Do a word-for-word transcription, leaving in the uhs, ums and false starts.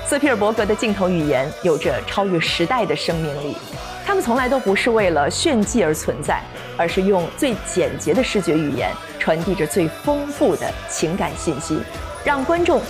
斯皮尔伯格的镜头语言有着超越时代的生命力，他们从来都不是为了炫技而存在，而是用最简洁的视觉语言传递着最丰富的情感信息，让观众